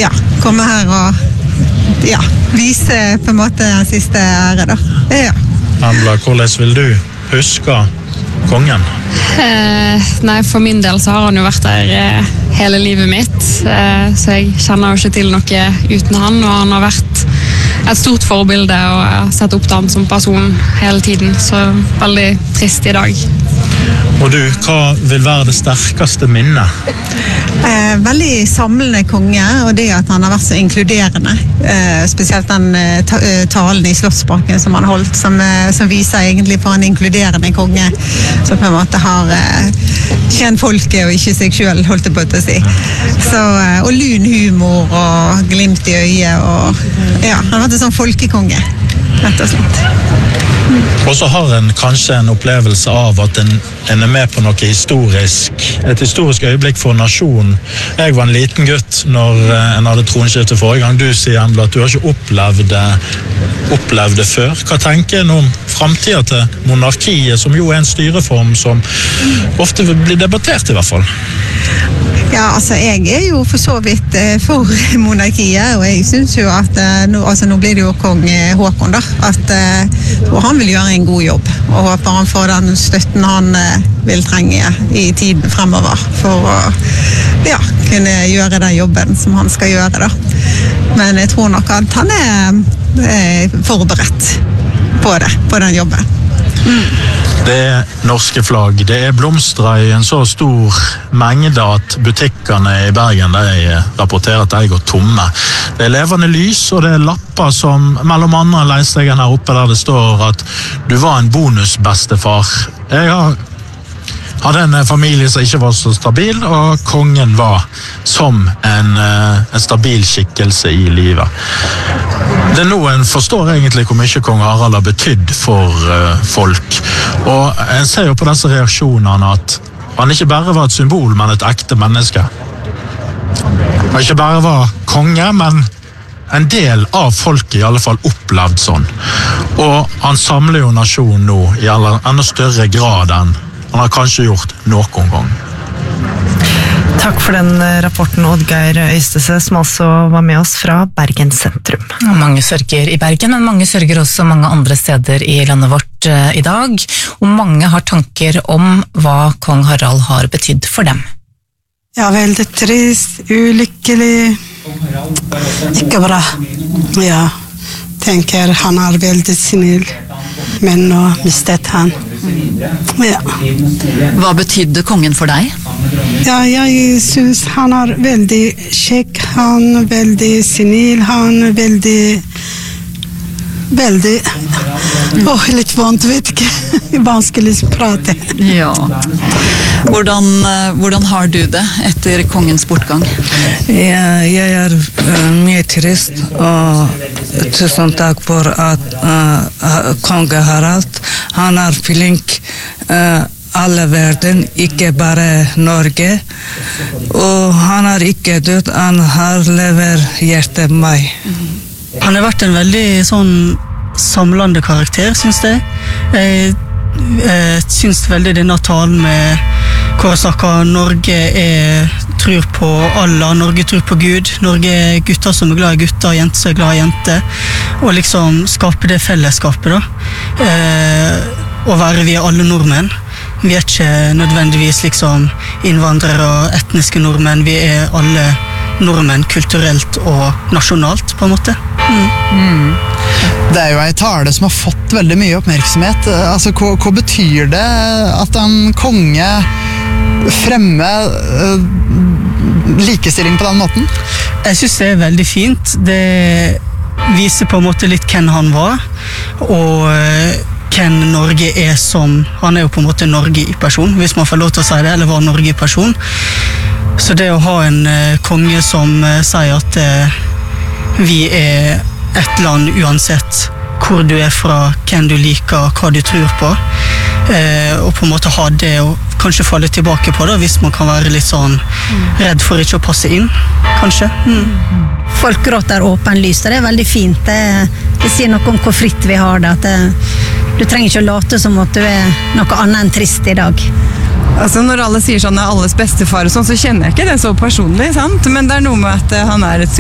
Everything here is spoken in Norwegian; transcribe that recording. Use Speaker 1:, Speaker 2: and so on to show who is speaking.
Speaker 1: komme her og vise på en måte den siste ære da.
Speaker 2: Embla, hvordan vil du huske kongen?
Speaker 3: Nei, for min del så har han jo vært der hele livet mitt, så jeg kjenner jo ikke til noe uten han, og han har vært et stort forbilde, og jeg har sett opp til han som person hele tiden, så veldig trist i dag.
Speaker 2: Og du, hva vil være det sterkeste minnet?
Speaker 1: Veldig samlende konge, og det at han har vært så inkluderende. Spesielt den talen i Slottsparken som han holdt, som viser egentlig for en inkluderende konge, som på en måte har kjent folket og ikke seg selv, holdt det på å si. Og lun humor og glimt i øyet, og han har vært en sånn folkekonge, rett og slett.
Speaker 2: Og så har en kanskje en opplevelse av at en er med på noe historisk, et historisk øyeblikk for nasjonen. Jeg var en liten gutt når en hadde tronskifte forrige gang. Du sier, Embla, at du har ikke opplevd det før. Hva tenker en om fremtiden til monarkiet, som jo er en styreform som ofte blir debattert i hvert fall?
Speaker 1: Ja, altså jeg er jo for så vidt for monarkiet, og jeg synes jo at nå blir det jo kong Håkon da, at han vil gjøre en god jobb, og håper han får den støtten han vil trenge i tiden fremover for å kunne gjøre den jobben som han skal gjøre da. Men jeg tror nok at han er forberedt på den jobben.
Speaker 2: Det er norske flagg, det er blomstrer i en så stor mengde at butikkene i Bergen de rapporterer at de går tomme. Det er levende lys, og det er lapper som, mellom andre leser jeg her oppe der det står at du var en bonusbestefar. Jeg hadde en familie som ikke var så stabil, og kongen var som en stabil skikkelse i livet. Det er nå en forstår egentlig hvor mye kong Harald har betydd for folk, og en ser jo på disse reaksjonene at han ikke bare var et symbol, men et ekte menneske. Han ikke bare var konge, men en del av folket i alle fall opplevd sånn. Og han samler jo nasjonen nå i enda større grad enn han har kanskje gjort noen gang.
Speaker 4: Takk for den rapporten, Oddgeir Øystese, som altså var med oss fra Bergen sentrum.
Speaker 5: Mange sørger i Bergen, men mange sørger også mange andre steder i landet vårt i dag, og mange har tanker om hva kong Harald har betydd for dem.
Speaker 6: Ja, veldig trist, ulykkelig, ikke bra. Ja, tenker han er veldig snill, men nå mistet han. Ja.
Speaker 5: Hva betydde kongen for deg?
Speaker 6: Ja, jeg synes han er veldig kjekk, han er veldig snill, han er veldig litt vondt, vet ikke, vanskelig å prate.
Speaker 5: Ja. Hvordan har du det etter kongens bortgang?
Speaker 7: Ja, jeg er mye trist, og tusen takk for at kong Harald, han er flink alle verden, ikke bare Norge, og han er ikke død, han har lever hjertet meg.
Speaker 8: Han har vært en veldig sånn samlende karakter, synes jeg. Jeg synes veldig denne talen med hvor jeg snakker Norge tror på Allah, Norge tror på Gud, Norge er gutter som er glad i gutter, jenter som er glad i jenter, og liksom skape det fellesskapet da. Å være vi alle nordmenn. Vi er ikke nødvendigvis liksom innvandrere og etniske nordmenn, vi er alle nordmenn kulturelt og nasjonalt på en måte.
Speaker 9: Det er jo en tale som har fått veldig mye oppmerksomhet. Altså, hva betyr det at en konge fremmer likestilling på den måten?
Speaker 8: Jeg synes det er veldig fint. Det viser på en måte litt hvem han var, og hvem Norge er som. Han er jo på en måte Norge i person, hvis man får lov til å si det, eller var Norge i person. Så det å ha en konge som sier at vi er et land uansett hvor du er fra, hvem du liker, hva du tror på, og på en måte ha det og kanskje falle tilbake på det, hvis man kan være litt sånn redd for ikke å passe inn, kanskje.
Speaker 10: Folkerått er åpenlyst, og det er veldig fint. Det sier noe om hvor fritt vi har det, at du trenger ikke å late som at du er noe annet enn trist i dag.
Speaker 11: Altså når alle sier sånn er alles bestefar og sånn, så kjenner jeg ikke det så personlig, sant? Men det er noe med at han er et